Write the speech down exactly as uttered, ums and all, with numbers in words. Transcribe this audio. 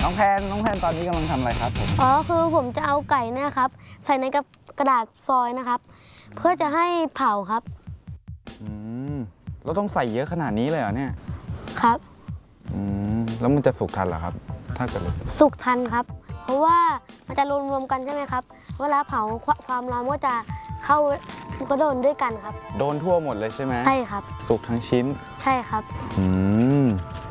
น้องแพนน้องแพนตอนนี้กำลังทำอะไรครับผมอ๋อคือผมจะเอาไก่เนี่ยครับใส่ในกระดาษฟอยล์นะครับเพื่อจะให้เผาครับอืมเราต้องใส่เยอะขนาดนี้เลยเหรอเนี่ยครับอืมแล้วมันจะสุกทันเหรอครับถ้าเกิดสุกทันครับเพราะว่ามันจะรวมๆกันใช่ไหมครับเวลาเผาความร้อนก็จะเข้าก็โดนด้วยกันครับโดนทั่วหมดเลยใช่ไหมใช่ครับสุกทั้งชิ้นใช่ครับอืม